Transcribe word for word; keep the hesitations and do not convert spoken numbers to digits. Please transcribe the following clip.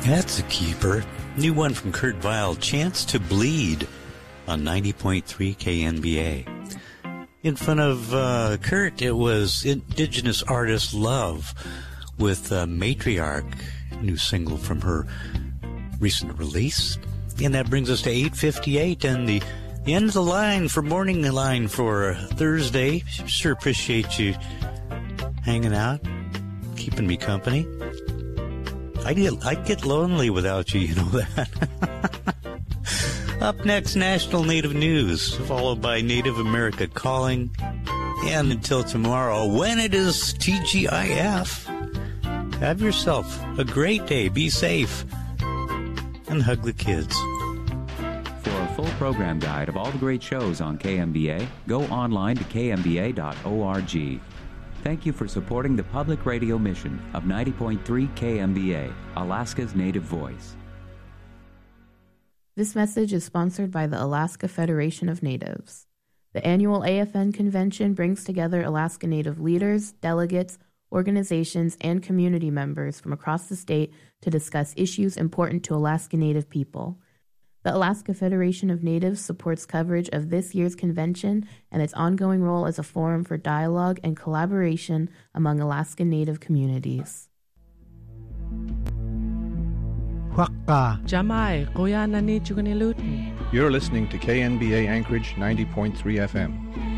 That's a keeper. New one from Kurt Vile, Chance to Bleed on ninety point three K N B A. In front of uh, Kurt, it was Indigenous artist Love with uh, Matriarch, new single from her recent release. And that brings us to eight fifty-eight and the, the end of the line for Morning Line for Thursday. Sure appreciate you hanging out, keeping me company. I'd get, I'd get lonely without you, you know that. Up next, National Native News, followed by Native America Calling. And until tomorrow, when it is T G I F, have yourself a great day. Be safe. And hug the kids. For a full program guide of all the great shows on K M B A, go online to k m b a dot org. Thank you for supporting the public radio mission of ninety point three K M B A, Alaska's Native Voice. This message is sponsored by the Alaska Federation of Natives. The annual A F N convention brings together Alaska Native leaders, delegates, organizations, and community members from across the state to discuss issues important to Alaska Native people. The Alaska Federation of Natives supports coverage of this year's convention and its ongoing role as a forum for dialogue and collaboration among Alaska Native communities. You're listening to K N B A Anchorage ninety point three F M.